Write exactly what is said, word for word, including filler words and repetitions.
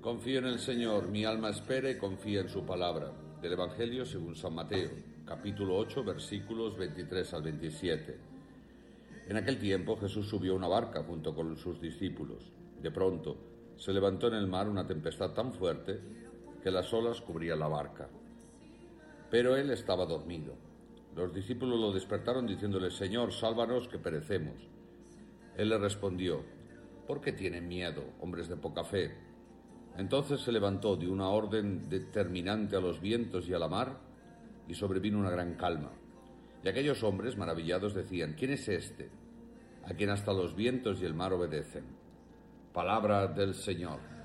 Confío en el Señor, mi alma espera y confía en su palabra. Del Evangelio según San Mateo, capítulo ocho, versículos veintitrés al veintisiete. En aquel tiempo Jesús subió a una barca junto con sus discípulos. De pronto se levantó en el mar una tempestad tan fuerte que las olas cubrían la barca. Pero él estaba dormido. Los discípulos lo despertaron diciéndole: Señor, sálvanos que perecemos. Él le respondió: ¿por qué tienen miedo, hombres de poca fe? Entonces se levantó, dio una orden determinante a los vientos y a la mar, y sobrevino una gran calma. Y aquellos hombres, maravillados, decían: ¿quién es este, a quien hasta los vientos y el mar obedecen? Palabra del Señor.